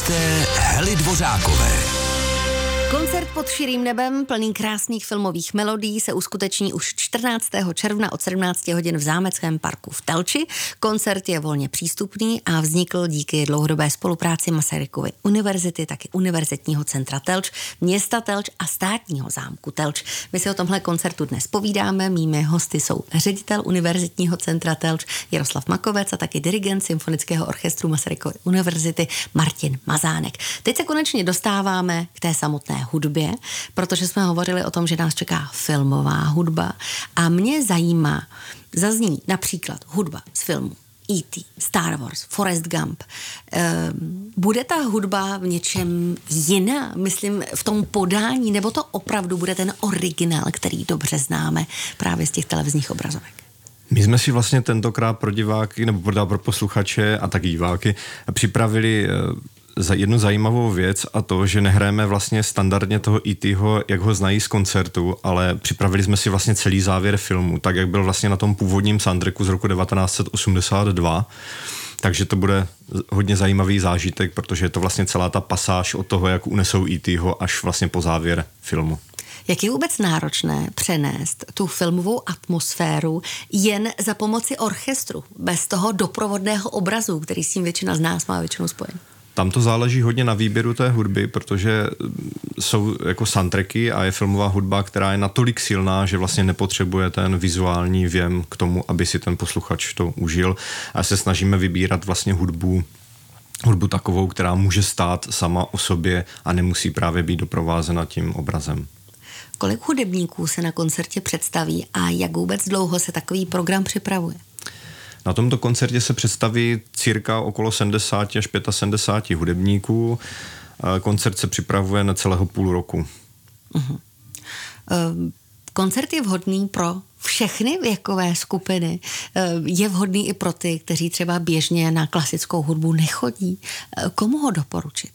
Posloucháte Hely Dvořákové. Koncert pod širým nebem, plný krásných filmových melodií, se uskuteční už 14. června od 17 hodin v Zámeckém parku v Telči. Koncert je volně přístupný a vznikl díky dlouhodobé spolupráci Masarykovy univerzity, taky Univerzitního centra Telč, města Telč a státního zámku Telč. My si o tomhle koncertu dnes povídáme. Mými hosty jsou ředitel Univerzitního centra Telč Jaroslav Makovec a taky dirigent Symfonického orchestru Masarykovy univerzity Martin Mazánek. Teď se konečně dostáváme k té samotné hudbě, protože jsme hovořili o tom, že nás čeká filmová hudba a mě zajímá, zazní například hudba z filmu E.T., Star Wars, Forrest Gump. Bude ta hudba v něčem jiná, myslím v tom podání, nebo to opravdu bude ten originál, který dobře známe právě z těch televizních obrazovek? My jsme si vlastně tentokrát pro diváky, nebo pro posluchače a taky diváky připravili za jednu zajímavou věc, a to, že nehrajeme vlastně standardně toho E.T.ho, jak ho znají z koncertu, ale připravili jsme si vlastně celý závěr filmu, tak jak byl vlastně na tom původním soundtracku z roku 1982. Takže to bude hodně zajímavý zážitek, protože je to vlastně celá ta pasáž od toho, jak unesou E.T.ho až vlastně po závěr filmu. Jak je vůbec náročné přenést tu filmovou atmosféru jen za pomoci orchestru, bez toho doprovodného obrazu, který s tím většina z nás má většinou spojen? Tam to záleží hodně na výběru té hudby, protože jsou jako soundtracky a je filmová hudba, která je natolik silná, že vlastně nepotřebuje ten vizuální věm k tomu, aby si ten posluchač to užil. A se snažíme vybírat vlastně hudbu takovou, která může stát sama o sobě a nemusí právě být doprovázena tím obrazem. Kolik hudebníků se na koncertě představí a jak vůbec dlouho se takový program připravuje? Na tomto koncertě se představí cirka okolo 70 až 75 hudebníků. Koncert se připravuje na celého půl roku. Uh-huh. Koncert je vhodný pro všechny věkové skupiny. Je vhodný i pro ty, kteří třeba běžně na klasickou hudbu nechodí. Komu ho doporučit?